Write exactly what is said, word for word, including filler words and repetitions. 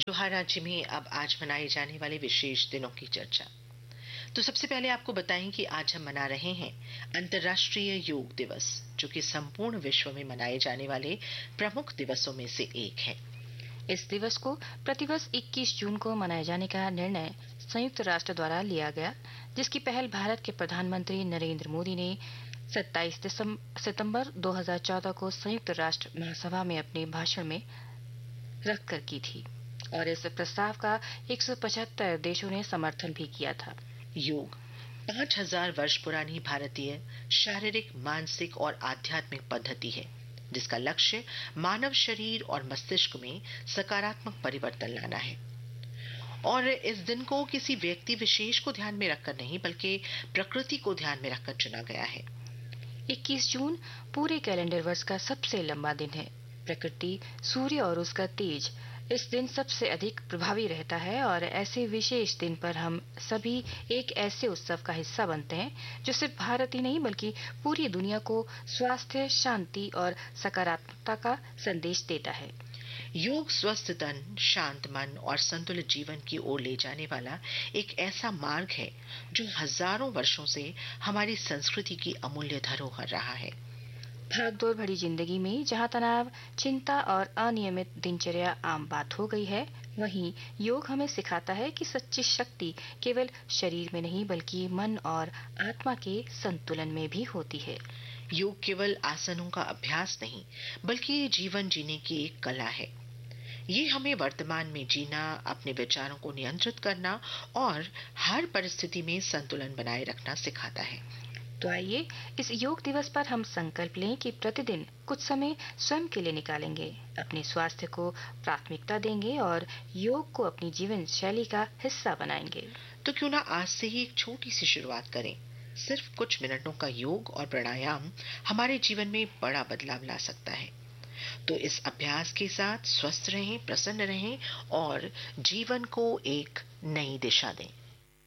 जो हर राज्य में अब आज मनाए जाने वाले विशेष दिनों की चर्चा। तो सबसे पहले आपको बताएं कि आज हम मना रहे हैं अंतर्राष्ट्रीय योग दिवस, जो कि संपूर्ण विश्व में मनाए जाने वाले प्रमुख दिवसों में से एक है। इस दिवस को प्रतिवर्ष इक्कीस जून को मनाए जाने का निर्णय संयुक्त राष्ट्र द्वारा लिया गया, जिसकी पहल भारत के प्रधानमंत्री नरेंद्र मोदी ने सत्ताईस सितंबर दो हज़ार चौदह को संयुक्त राष्ट्र महासभा में अपने भाषण में रखकर की थी और इस प्रस्ताव का एक सौ पचहत्तर देशों ने समर्थन भी किया था। योग पांच हजार वर्ष पुरानी भारतीय शारीरिक, मानसिक और आध्यात्मिक पद्धति है, जिसका लक्ष्य मानव शरीर और मस्तिष्क में सकारात्मक परिवर्तन लाना है। और इस दिन को किसी व्यक्ति विशेष को ध्यान में रखकर नहीं, बल्कि प्रकृति को ध्यान में रखकर चुना गया है। इक्कीस जून पूरे कैलेंडर वर्ष का सबसे लंबा दिन है। प्रकृति, सूर्य और उसका तेज इस दिन सबसे अधिक प्रभावी रहता है और ऐसे विशेष दिन पर हम सभी एक ऐसे उत्सव का हिस्सा बनते हैं जो सिर्फ भारत ही नहीं बल्कि पूरी दुनिया को स्वास्थ्य, शांति और सकारात्मकता का संदेश देता है। योग स्वस्थ तन, शांत मन और संतुलित जीवन की ओर ले जाने वाला एक ऐसा मार्ग है जो हजारों वर्षों से हमारी संस्कृति की अमूल्य धरोहर रहा है। भागदौड़ भरी जिंदगी में जहाँ तनाव, चिंता और अनियमित दिनचर्या आम बात हो गई है, वहीं योग हमें सिखाता है कि सच्ची शक्ति केवल शरीर में नहीं बल्कि मन और आत्मा के संतुलन में भी होती है। योग केवल आसनों का अभ्यास नहीं, बल्कि जीवन जीने की एक कला है। ये हमें वर्तमान में जीना, अपने विचारों को नियंत्रित करना और हर परिस्थिति में संतुलन बनाए रखना सिखाता है। तो आइए इस योग दिवस पर हम संकल्प लें कि प्रतिदिन कुछ समय स्वयं के लिए निकालेंगे, अपने स्वास्थ्य को प्राथमिकता देंगे और योग को अपनी जीवन शैली का हिस्सा बनाएंगे। तो क्यों ना आज से ही एक छोटी सी शुरुआत करें। सिर्फ कुछ मिनटों का योग और प्राणायाम हमारे जीवन में बड़ा बदलाव ला सकता है। तो इस अभ्यास के साथ स्वस्थ रहें, प्रसन्न रहें और जीवन को एक नई दिशा दें।